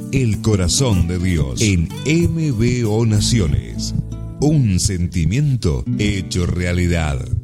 el corazón de Dios en MBO Naciones. Un sentimiento hecho realidad.